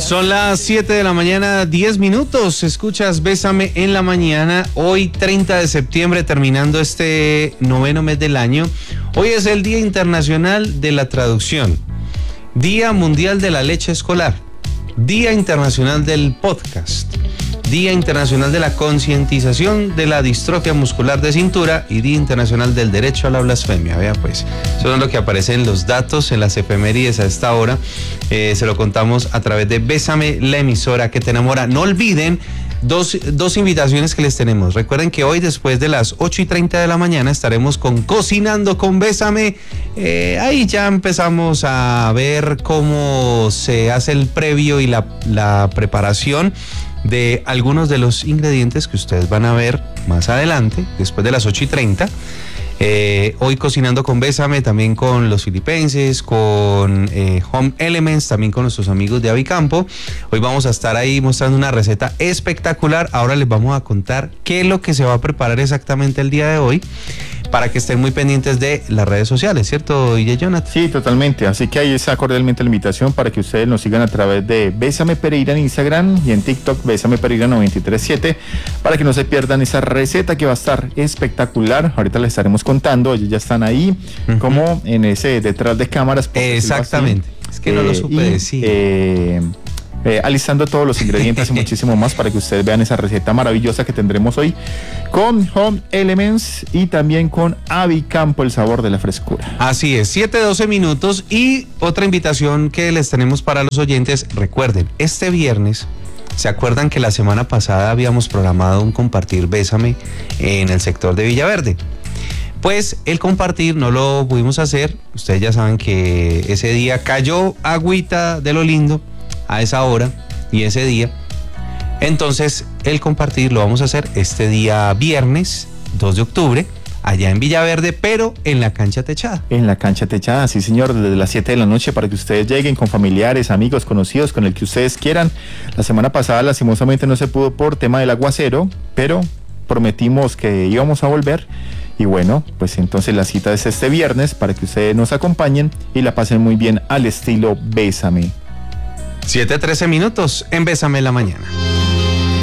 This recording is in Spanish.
Son las 7 de la mañana, 10 minutos. Escuchas Bésame en la mañana. Hoy, 30 de septiembre, terminando este noveno mes del año. Hoy es el Día Internacional de la Traducción, Día Mundial de la Leche Escolar, Día Internacional del Podcast, Día Internacional de la Concientización de la Distrofia Muscular de Cintura y Día Internacional del Derecho a la Blasfemia. Vea pues, eso es lo que aparece en los datos, en las efemérides a esta hora. Se lo contamos a través de Bésame, la emisora que te enamora. No olviden dos invitaciones que les tenemos. Recuerden que hoy, después de las 8:30 de la mañana, estaremos con Cocinando con Bésame. Ahí ya empezamos a ver cómo se hace el previo y la preparación de algunos de los ingredientes que ustedes van a ver más adelante, después de las 8:30. Hoy Cocinando con Bésame, también con los filipenses, con Home Elements, también con nuestros amigos de Avicampo. Hoy vamos a estar ahí mostrando una receta espectacular. Ahora les vamos a contar qué es lo que se va a preparar exactamente el día de hoy, para que estén muy pendientes de las redes sociales, ¿cierto, Jonathan? Sí, totalmente. Así que ahí está cordialmente la invitación para que ustedes nos sigan a través de Bésame Pereira en Instagram y en TikTok, Bésame Pereira 937, para que no se pierdan esa receta que va a estar espectacular. Ahorita les estaremos contando, ellos ya están ahí, como en ese detrás de cámaras. Exactamente. Es que no lo supe decir. Alistando todos los ingredientes y muchísimo más para que ustedes vean esa receta maravillosa que tendremos hoy con Home Elements y también con Avicampo, el sabor de la frescura. Así es, 7:12 minutos. Y otra invitación que les tenemos para los oyentes: recuerden, este viernes, ¿se acuerdan que la semana pasada habíamos programado un compartir Bésame en el sector de Villaverde? Pues el compartir no lo pudimos hacer. Ustedes ya saben que ese día cayó agüita de lo lindo a esa hora y ese día. Entonces el compartir lo vamos a hacer este día viernes 2 de octubre allá en Villaverde, pero en la cancha techada. En la cancha techada, sí señor, desde las 7 de la noche, para que ustedes lleguen con familiares, amigos, conocidos, con el que ustedes quieran. La semana pasada lastimosamente no se pudo por tema del aguacero, pero prometimos que íbamos a volver. Y bueno, pues entonces la cita es este viernes para que ustedes nos acompañen y la pasen muy bien al estilo Bésame. 7:13 minutos en Bésame en la mañana.